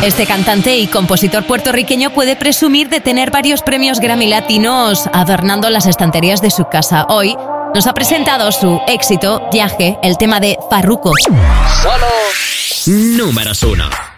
Este cantante y compositor puertorriqueño puede presumir de tener varios premios Grammy Latinos adornando las estanterías de su casa. Hoy nos ha presentado su éxito, Viaje, el tema de Farruko. Solo números 1.